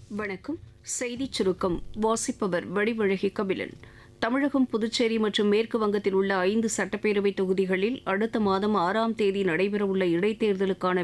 வணக்கம். செய்திச் சுருக்கம் வாசிப்பவர் வடிவழகி கபிலன். தமிழகம், புதுச்சேரி மற்றும் மேற்கு வங்கத்தில் உள்ள 5 சட்டப்பேரவை தொகுதிகளில் அடுத்த மாதம் 6ஆம் தேதி நடைபெறவுள்ள இடைத்தேர்தலுக்கான